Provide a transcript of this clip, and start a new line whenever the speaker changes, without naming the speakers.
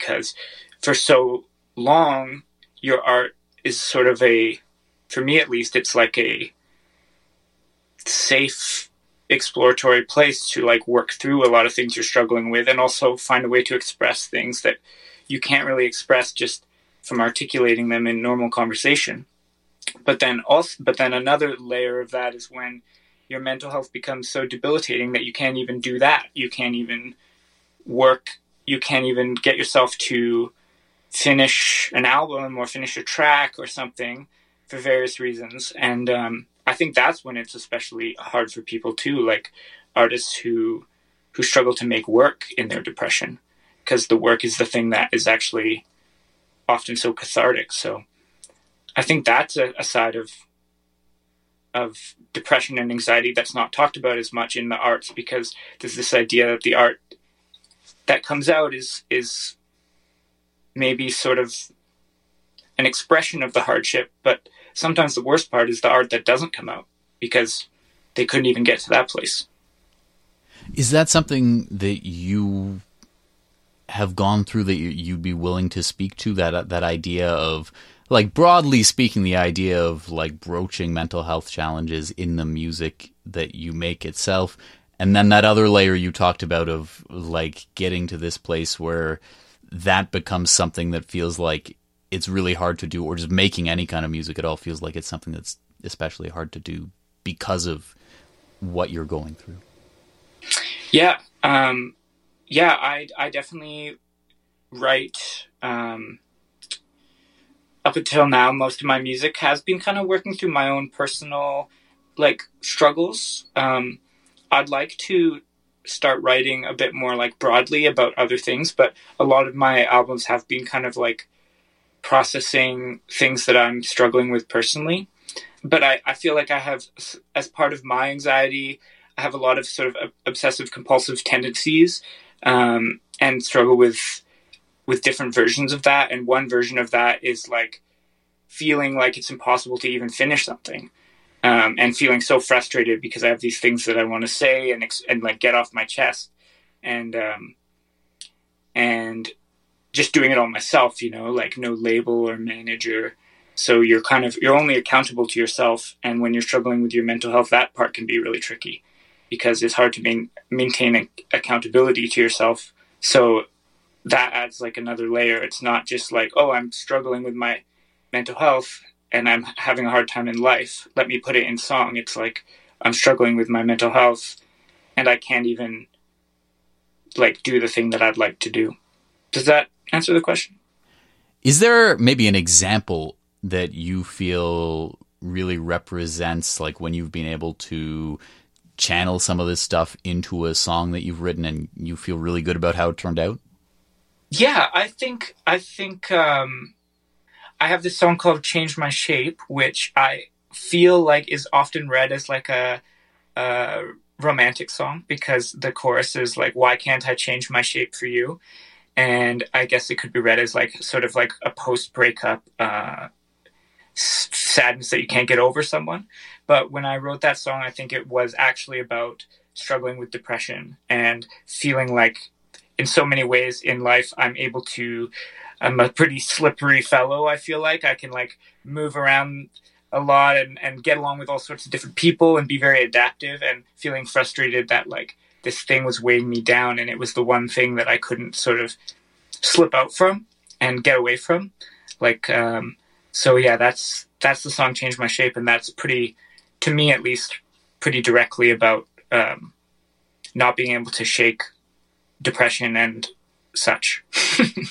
because for so long, your art is sort of for me at least, it's like a safe exploratory place to like work through a lot of things you're struggling with, and also find a way to express things that you can't really express just from articulating them in normal conversation. But then another layer of that is when your mental health becomes so debilitating that you can't even do that. You can't even work. You can't even get yourself to finish an album or finish a track or something for various reasons. And I think that's when it's especially hard for people too, like artists who struggle to make work in their depression, because the work is the thing that is actually often so cathartic. So I think that's a side of depression and anxiety that's not talked about as much in the arts, because there's this idea that the art that comes out is maybe sort of an expression of the hardship, but sometimes the worst part is the art that doesn't come out, because they couldn't even get to that place.
Is that something that you have gone through, that you'd be willing to speak to, that idea of, like, broadly speaking, the idea of like broaching mental health challenges in the music that you make itself, and then that other layer you talked about of like getting to this place where that becomes something that feels like it's really hard to do, or just making any kind of music at all feels like it's something that's especially hard to do because of what you're going through?
Yeah. I definitely write, up until now, most of my music has been kind of working through my own personal like struggles. I'd like to start writing a bit more like broadly about other things, but a lot of my albums have been kind of like processing things that I'm struggling with personally. But I feel like I have, as part of my anxiety, I have a lot of sort of obsessive compulsive tendencies, and struggle with different versions of that. And one version of that is like feeling like it's impossible to even finish something, and feeling so frustrated because I have these things that I want to say and like get off my chest, and just doing it all myself, like no label or manager. So you're only accountable to yourself. And when you're struggling with your mental health, that part can be really tricky because it's hard to maintain accountability to yourself. So that adds like another layer. It's not just like, oh, I'm struggling with my mental health and I'm having a hard time in life, let me put it in song. It's like, I'm struggling with my mental health and I can't even like do the thing that I'd like to do. Does that answer the question?
Is there maybe an example that you feel really represents like when you've been able to channel some of this stuff into a song that you've written and you feel really good about how it turned out?
Yeah, I think I have this song called Change My Shape, which I feel like is often read as like a romantic song, because the chorus is like, why can't I change my shape for you? And I guess it could be read as like sort of like a post-breakup sadness that you can't get over someone. But when I wrote that song, I think it was actually about struggling with depression and feeling like in so many ways in life, I'm a pretty slippery fellow. I feel like I can like move around a lot and get along with all sorts of different people and be very adaptive, and feeling frustrated that like this thing was weighing me down. And it was the one thing that I couldn't sort of slip out from and get away from. Like, so yeah, that's the song Change My Shape. And that's pretty, to me at least, pretty directly about not being able to shake depression and such.